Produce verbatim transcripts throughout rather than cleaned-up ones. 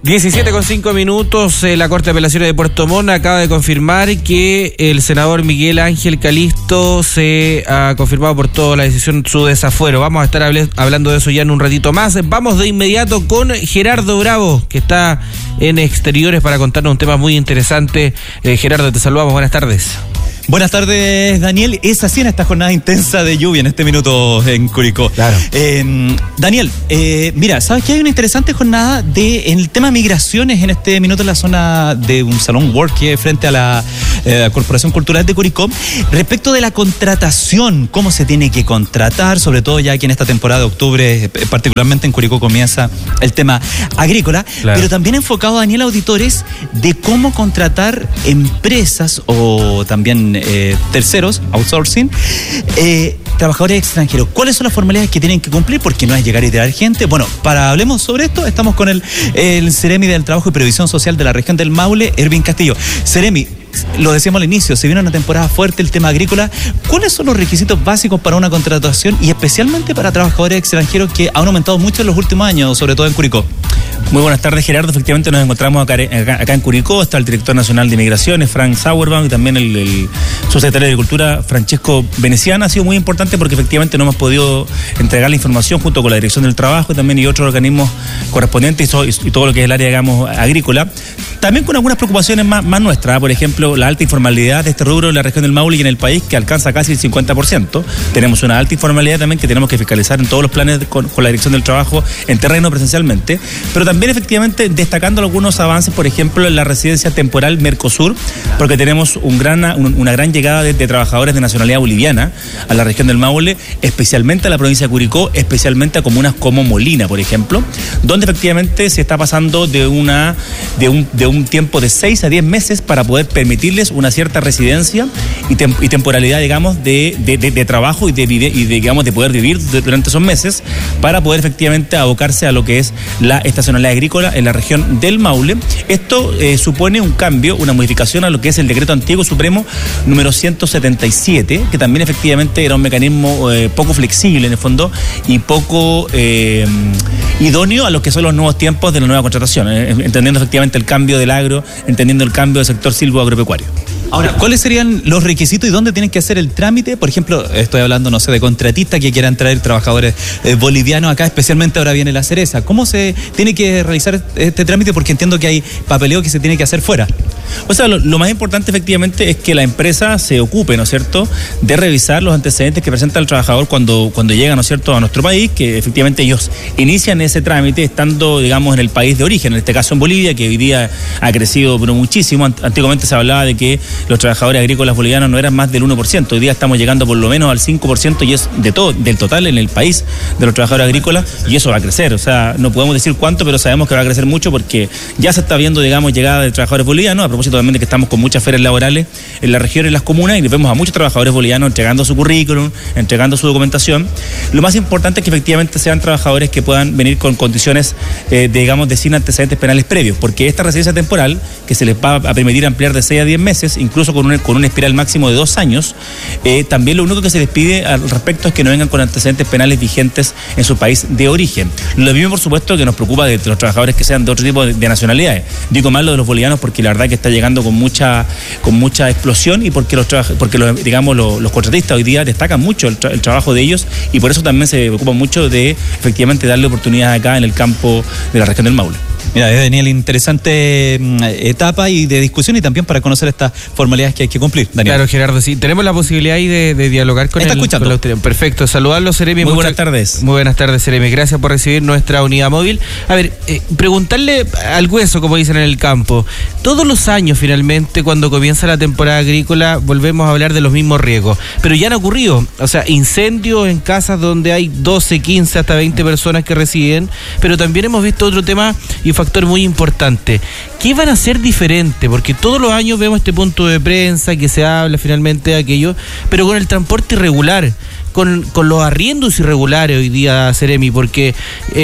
diecisiete con cinco minutos, eh, la Corte de Apelaciones de Puerto Montt acaba de confirmar que el senador Miguel Ángel Calisto se ha confirmado por toda la decisión su desafuero. Vamos a estar hable, hablando de eso ya en un ratito más. Vamos de inmediato con Gerardo Bravo, que está en exteriores para contarnos un tema muy interesante. Eh, Gerardo, te saludamos, buenas tardes. Buenas tardes, Daniel. Es así en esta jornada intensa de lluvia en este minuto en Curicó. Claro. Eh, Daniel, eh, mira, ¿sabes que hay una interesante jornada de en el tema migraciones en este minuto en la zona de un salón Work que es frente a la eh, Corporación Cultural de Curicó? Respecto de la contratación, cómo se tiene que contratar, sobre todo ya que en esta temporada de octubre, particularmente en Curicó, comienza el tema agrícola, claro. Pero también enfocado, Daniel, a auditores de cómo contratar empresas o también Eh, terceros, outsourcing, eh, trabajadores extranjeros. ¿Cuáles son las formalidades que tienen que cumplir? Porque no es llegar y traer gente. Bueno, para hablemos sobre esto, estamos con el, el Ceremi del Trabajo y Previsión Social de la región del Maule, Ervin Castillo. Ceremi, lo decíamos al inicio, se viene una temporada fuerte el tema agrícola. ¿Cuáles son los requisitos básicos para una contratación y especialmente para trabajadores extranjeros que han aumentado mucho en los últimos años, sobre todo en Curicó? Muy buenas tardes, Gerardo. Efectivamente nos encontramos acá, acá, acá en Curicó. Está el director nacional de Migraciones, Frank Sauerbaum, y también el, el subsecretario de Agricultura, Francesco Veneciana. Ha sido muy importante porque efectivamente no hemos podido entregar la información junto con la Dirección del Trabajo y también y otros organismos correspondientes y, so, y, y todo lo que es el área, digamos, agrícola. También con algunas preocupaciones más, más nuestras, por ejemplo, la alta informalidad de este rubro en la región del Maule y en el país, que alcanza casi el cincuenta por ciento. Tenemos una alta informalidad también que tenemos que fiscalizar en todos los planes con, con la Dirección del Trabajo en terreno presencialmente, pero también efectivamente destacando algunos avances, por ejemplo, en la residencia temporal Mercosur, porque tenemos un gran, un, una gran llegada de, de trabajadores de nacionalidad boliviana a la región del Maule, especialmente a la provincia de Curicó, especialmente a comunas como Molina, por ejemplo, donde efectivamente se está pasando de una de un, de un tiempo de seis a diez meses para poder permitirles una cierta residencia y, tem, y temporalidad, digamos, de, de, de, de trabajo y de, y de, digamos, de poder vivir durante esos meses para poder efectivamente abocarse a lo que es la estacionalidad agrícola en la región del Maule. Esto eh, supone un cambio, una modificación a lo que es el decreto antiguo supremo número ciento setenta y siete, que también efectivamente era un mecanismo eh, poco flexible en el fondo y poco eh, idóneo a lo que son los nuevos tiempos de la nueva contratación, eh, entendiendo efectivamente el cambio del agro, entendiendo el cambio del sector silvoagropecuario. Ahora, ¿cuáles serían los requisitos y dónde tienen que hacer el trámite? Por ejemplo, estoy hablando, no sé, de contratistas que quieran traer trabajadores eh, bolivianos acá, especialmente ahora viene la cereza. ¿Cómo se tiene que realizar este trámite? Porque entiendo que hay papeleo que se tiene que hacer fuera. O sea, lo, lo más importante efectivamente es que la empresa se ocupe, ¿no es cierto?, de revisar los antecedentes que presenta el trabajador cuando, cuando llega, ¿no es cierto?, a nuestro país, que efectivamente ellos inician ese trámite estando, digamos, en el país de origen, en este caso en Bolivia, que hoy día ha crecido pero muchísimo. Antiguamente se hablaba de que los trabajadores agrícolas bolivianos no eran más del uno por ciento. Hoy día estamos llegando por lo menos al cinco por ciento y es de todo, del total en el país de los trabajadores agrícolas, y eso va a crecer. O sea, no podemos decir cuánto, pero sabemos que va a crecer mucho porque ya se está viendo, digamos, llegada de trabajadores bolivianos, a propósito también de que estamos con muchas ferias laborales en la región y en las comunas, y vemos a muchos trabajadores bolivianos entregando su currículum, entregando su documentación. Lo más importante es que efectivamente sean trabajadores que puedan venir con condiciones, eh, de, digamos, de sin antecedentes penales previos, porque esta residencia temporal, que se les va a permitir ampliar de seis a diez meses, incluso con un, con un espiral máximo de dos años, eh, también lo único que se les pide al respecto es que no vengan con antecedentes penales vigentes en su país de origen. Lo mismo, por supuesto, que nos preocupa de los trabajadores que sean de otro tipo de, de nacionalidades. Digo más lo de los bolivianos porque la verdad que está llegando con mucha con mucha explosión y porque los porque los, digamos los, los contratistas hoy día destacan mucho el, tra el trabajo de ellos, y por eso también se preocupa mucho de efectivamente darle oportunidades acá en el campo de la región del Maule. Mira, Daniel, interesante etapa y de discusión y también para conocer estas formalidades que hay que cumplir, Daniel. Claro, Gerardo, sí. Tenemos la posibilidad ahí de, de dialogar con ¿Está el, escuchando? Con la autoridad. Perfecto. Saludarlo, Ceremi. Muy buenas tardes. Muy buenas tardes, Ceremi. Gracias por recibir nuestra unidad móvil. A ver, eh, preguntarle al hueso, como dicen en el campo. Todos los años, finalmente, cuando comienza la temporada agrícola, volvemos a hablar de los mismos riesgos. Pero ya han ocurrido. O sea, incendios en casas donde hay doce, quince, hasta veinte personas que residen. Pero también hemos visto otro tema y un factor muy importante. ¿Qué van a hacer diferente? Porque todos los años vemos este punto de prensa que se habla finalmente de aquello, pero con el transporte irregular, con, con los arriendos irregulares hoy día, Ceremi, porque eh,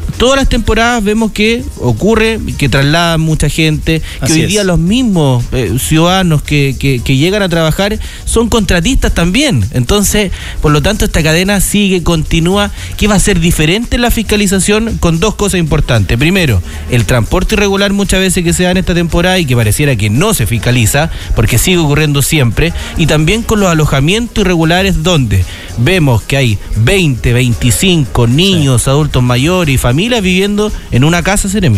todas las temporadas vemos que ocurre, que trasladan mucha gente, que Así hoy es. día los mismos eh, ciudadanos que, que, que llegan a trabajar son contratistas también. Entonces, por lo tanto, esta cadena sigue, continúa. ¿Qué va a ser diferente en la fiscalización? Con dos cosas importantes. Primero, el transporte irregular muchas veces que se da en esta temporada y que pareciera que no se fiscaliza, porque sigue ocurriendo siempre. Y también con los alojamientos irregulares, donde vemos que hay veinte, veinticinco niños, sí, adultos mayores y familias viviendo en una casa, Seremi.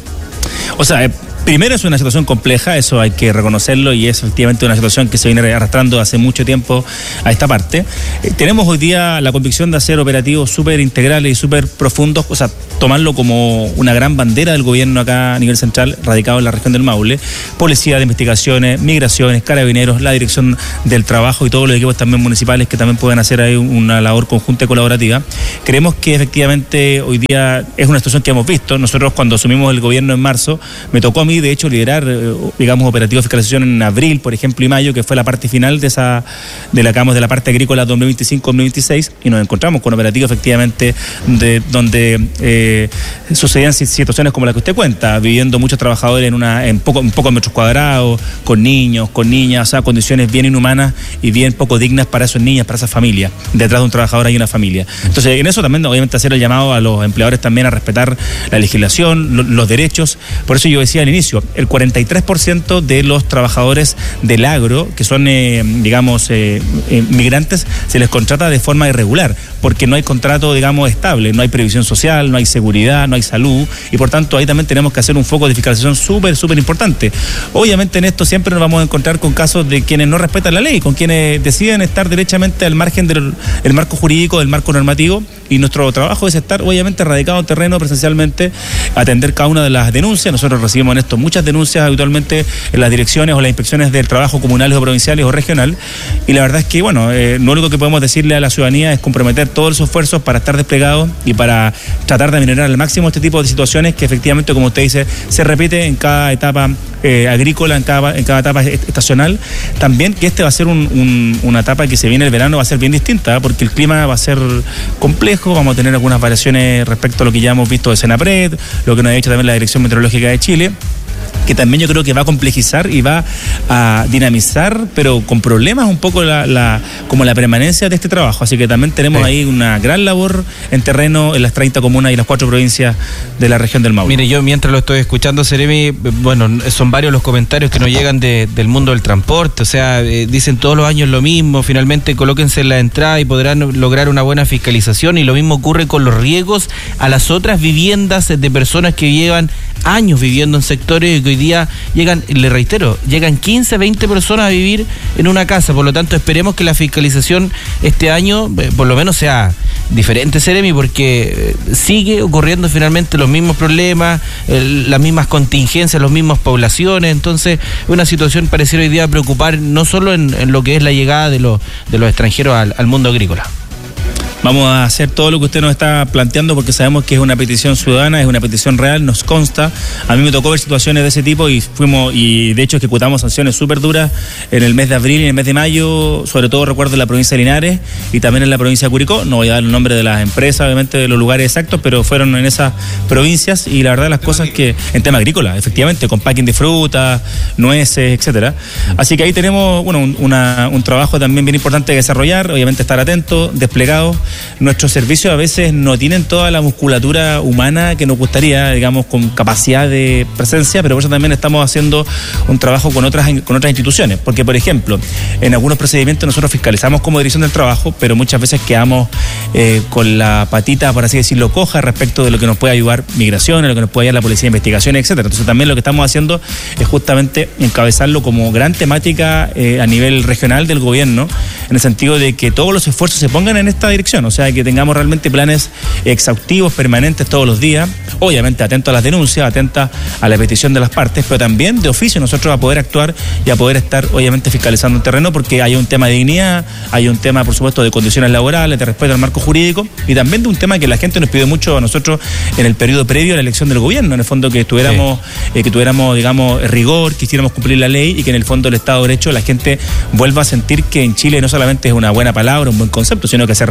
O sea, eh, primero es una situación compleja, eso hay que reconocerlo, y es efectivamente una situación que se viene arrastrando hace mucho tiempo a esta parte. Eh, tenemos hoy día la convicción de hacer operativos súper integrales y súper profundos, o sea, tomarlo como una gran bandera del gobierno acá a nivel central, radicado en la región del Maule. Policía de Investigaciones, Migraciones, Carabineros, la Dirección del Trabajo y todos los equipos también municipales que también pueden hacer ahí una labor conjunta y colaborativa. Creemos que efectivamente hoy día es una situación que hemos visto. Nosotros, cuando asumimos el gobierno en marzo, me tocó a mí de hecho liderar, digamos, operativos de fiscalización en abril, por ejemplo, y mayo, que fue la parte final de esa, de la, digamos, de la parte agrícola dos mil veinticinco dos mil veintiséis, y nos encontramos con operativos efectivamente de, donde eh, sucedían situaciones como la que usted cuenta, viviendo muchos trabajadores en una en poco, en pocos metros cuadrados, con niños, con niñas, o sea, condiciones bien inhumanas y bien poco dignas para esas niñas, para esas familias. Detrás de un trabajador hay una familia. Entonces, en eso también, obviamente, hacer el llamado a los empleadores también a respetar la legislación, lo, los derechos. Por eso yo decía al inicio, el cuarenta y tres por ciento de los trabajadores del agro, que son, eh, digamos, eh, eh, migrantes, se les contrata de forma irregular, porque no hay contrato, digamos, estable, no hay previsión social, no hay seguridad, no hay salud, y por tanto ahí también tenemos que hacer un foco de fiscalización súper, súper importante. Obviamente en esto siempre nos vamos a encontrar con casos de quienes no respetan la ley, con quienes deciden estar derechamente al margen del el marco jurídico, del marco normativo, y nuestro trabajo es estar, obviamente, radicado en terreno presencialmente, atender cada una de las denuncias. Nosotros recibimos en esto muchas denuncias habitualmente en las direcciones o las inspecciones del trabajo comunales o provinciales o regional, y la verdad es que, bueno, eh, lo único que podemos decirle a la ciudadanía es comprometer todos los esfuerzos para estar desplegados y para tratar de minorar al máximo este tipo de situaciones que efectivamente, como usted dice, se repite en cada etapa eh, agrícola, en cada, en cada etapa estacional. También que este va a ser un, un, una etapa que se viene el verano, va a ser bien distinta, ¿eh? Porque el clima va a ser complejo, vamos a tener algunas variaciones respecto a lo que ya hemos visto de Senapred, lo que nos ha dicho también la Dirección Meteorológica de Chile, que también yo creo que va a complejizar y va a dinamizar, pero con problemas un poco la, la como la permanencia de este trabajo. Así que también tenemos sí. ahí una gran labor en terreno en las treinta comunas y las cuatro provincias de la región del Maule. Mire, yo mientras lo estoy escuchando, Seremi, bueno, son varios los comentarios que nos llegan de, del mundo del transporte. O sea, eh, dicen todos los años lo mismo, finalmente colóquense en la entrada y podrán lograr una buena fiscalización, y lo mismo ocurre con los riegos a las otras viviendas de personas que llevan años viviendo en sectores que hoy día llegan, le reitero, llegan quince, veinte personas a vivir en una casa. Por lo tanto, esperemos que la fiscalización este año eh, por lo menos sea diferente, Seremi, porque eh, sigue ocurriendo finalmente los mismos problemas, eh, las mismas contingencias, las mismas poblaciones. Entonces, una situación pareciera hoy día preocupar no solo en, en lo que es la llegada de los, de los extranjeros al, al mundo agrícola. Vamos a hacer todo lo que usted nos está planteando, porque sabemos que es una petición ciudadana, es una petición real, nos consta. A mí me tocó ver situaciones de ese tipo y fuimos, y de hecho ejecutamos sanciones súper duras en el mes de abril y en el mes de mayo, sobre todo recuerdo en la provincia de Linares y también en la provincia de Curicó. No voy a dar el nombre de las empresas, obviamente, de los lugares exactos, pero fueron en esas provincias, y la verdad las cosas que, en tema agrícola, efectivamente, con packing de fruta, nueces, etcétera. Así que ahí tenemos, bueno, un, una, un trabajo también bien importante de desarrollar, obviamente estar atento, desplegado. Nuestros servicios a veces no tienen toda la musculatura humana que nos gustaría, digamos, con capacidad de presencia, pero por eso también estamos haciendo un trabajo con otras, con otras instituciones. Porque, por ejemplo, en algunos procedimientos nosotros fiscalizamos como Dirección del Trabajo, pero muchas veces quedamos eh, con la patita, por así decirlo, coja respecto de lo que nos puede ayudar Migraciones, lo que nos puede ayudar la Policía de Investigaciones, etcétera. Entonces también lo que estamos haciendo es justamente encabezarlo como gran temática eh, a nivel regional del gobierno, en el sentido de que todos los esfuerzos se pongan en esta dirección. O sea, que tengamos realmente planes exhaustivos, permanentes todos los días, obviamente atentos a las denuncias, atentas a la petición de las partes, pero también de oficio nosotros a poder actuar y a poder estar, obviamente, fiscalizando el terreno, porque hay un tema de dignidad, hay un tema, por supuesto, de condiciones laborales, de respeto al marco jurídico, y también de un tema que la gente nos pidió mucho a nosotros en el periodo previo a la elección del gobierno, en el fondo que estuviéramos, sí. eh, que tuviéramos, digamos, rigor, que hiciéramos cumplir la ley, y que en el fondo el Estado de Derecho la gente vuelva a sentir que en Chile no solamente es una buena palabra, un buen concepto, sino que se respeta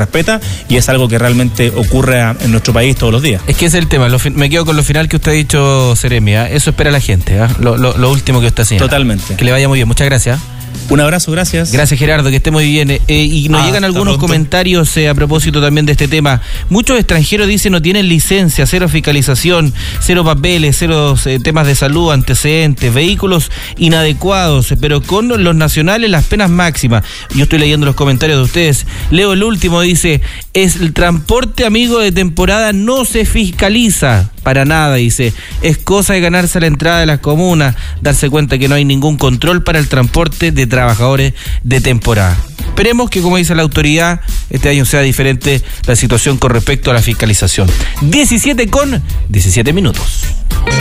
y es algo que realmente ocurre en nuestro país todos los días. Es que ese es el tema, lo, me quedo con lo final que usted ha dicho, Seremi, ¿eh? Eso espera la gente, ¿eh? lo, lo, lo último que usted señala. Totalmente. Que le vaya muy bien, muchas gracias. Un abrazo, gracias. Gracias, Gerardo, que esté muy bien. Eh, y nos Ah, llegan algunos pronto. comentarios eh, a propósito también de este tema. Muchos extranjeros dicen no tienen licencia, cero fiscalización, cero papeles, cero eh, temas de salud, antecedentes, vehículos inadecuados, pero con los nacionales las penas máximas. Yo estoy leyendo los comentarios de ustedes. Leo el último, dice, es el transporte amigo de temporada no se fiscaliza. Para nada, dice, es cosa de ganarse la entrada de las comunas, darse cuenta que no hay ningún control para el transporte de trabajadores de temporada. Esperemos que, como dice la autoridad, este año sea diferente la situación con respecto a la fiscalización. diecisiete con diecisiete minutos.